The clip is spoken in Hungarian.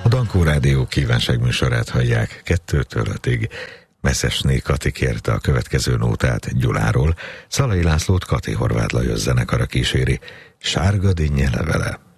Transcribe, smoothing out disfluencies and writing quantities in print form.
A Dankó Rádió kívánságműsorát hallják 2-től 5-ig. Meszesné Kati kérte a következő nótát Gyuláról, Szalai Lászlót Kati Horváth Lajos zenekara kíséri, Sárga dinnye levele.